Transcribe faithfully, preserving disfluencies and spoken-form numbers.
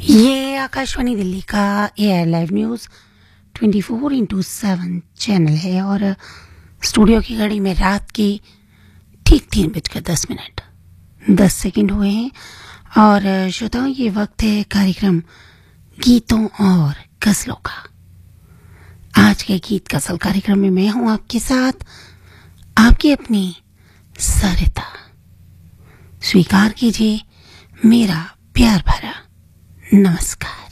ये आकाशवाणी दिल्ली का AR live news twenty four into seven channel है और स्टूडियो की घड़ी में रात की ठीक तीन बजकर दस मिनट दस सेकंड हुए हैं। और श्रोताओं, ये वक्त है कार्यक्रम गीतों और गजलों का। आज के गीत गजल कार्यक्रम में मैं हूं आपके साथ, आपकी अपनी सरिता। स्वीकार कीजिए मेरा प्यार भरा नमस्कार।